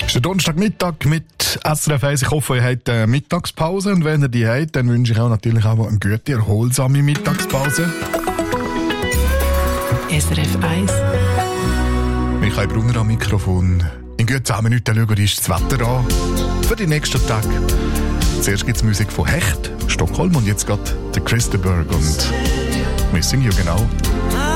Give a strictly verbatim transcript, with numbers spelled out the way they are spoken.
Es ist der Donnerstagmittag mit S R F eins. Ich hoffe, ihr habt eine Mittagspause. Und wenn ihr die habt, dann wünsche ich auch natürlich auch eine gute, erholsame Mittagspause. S R F eins. Michael Brunner am Mikrofon. In gut zehn Minuten schauen wir uns das Wetter an. Für die nächsten Tage. Zuerst gibt es Musik von Hecht, Stockholm und jetzt geht der Christenberg und Missing You, genau.